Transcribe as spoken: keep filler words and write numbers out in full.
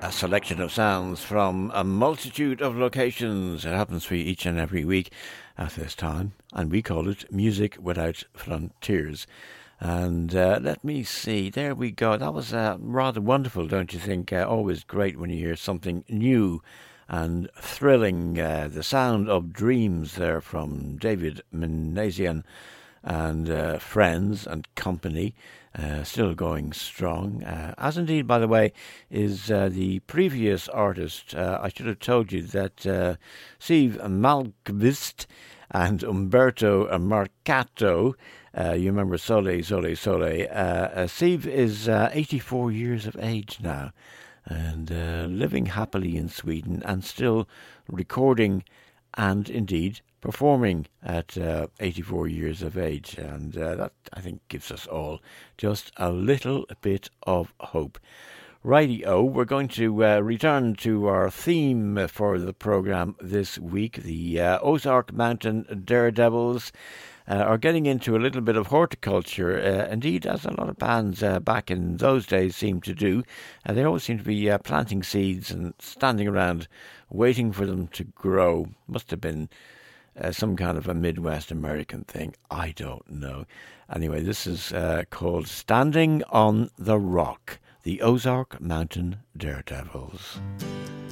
A selection of sounds from a multitude of locations. It happens for you each and every week at this time, and we call it Music Without Frontiers. And uh, let me see, there we go. That was uh, rather wonderful, don't you think? Uh, always great when you hear something new and thrilling. Uh, the sound of Dreams there from David Menasian and uh, Friends and Company. Uh, still going strong, uh, as indeed, by the way, is uh, the previous artist. Uh, I should have told you that uh, Steve Malmkvist and Umberto Marcato, uh, you remember Sole, Sole, Sole. Uh, uh, Steve is uh, eighty-four years of age now and uh, living happily in Sweden and still recording and indeed performing at uh, eighty-four years of age, and uh, that, I think, gives us all just a little bit of hope. Righty-o, we're going to uh, return to our theme for the programme this week. The uh, Ozark Mountain Daredevils uh, are getting into a little bit of horticulture, uh, indeed, as a lot of bands uh, back in those days seemed to do. Uh, they always seem to be uh, planting seeds and standing around waiting for them to grow. Must have been Uh, some kind of a Midwest American thing. I don't know. Anyway, this is uh, called Standing on the Rock, the Ozark Mountain Daredevils.